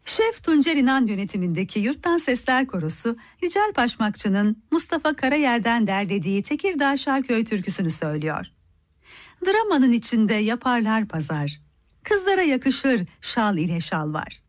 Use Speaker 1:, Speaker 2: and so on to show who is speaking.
Speaker 1: Şef Tuncer İnan yönetimindeki Yurttan Sesler Korosu, Yücel Paşmakçı'nın Mustafa Karayer'den derlediği Tekirdağ Şarköy türküsünü söylüyor. Dramanın içinde yaparlar pazar, kızlara yakışır şal ile şalvar.